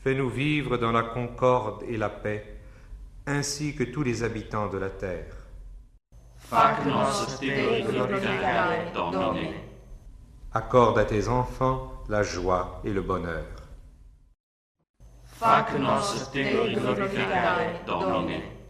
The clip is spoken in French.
Fais-nous vivre dans la concorde et la paix, ainsi que tous les habitants de la terre. Fac-nos te glorificare, Domine. Accorde à tes enfants la joie et le bonheur. Fac-nos te glorificare, Domine.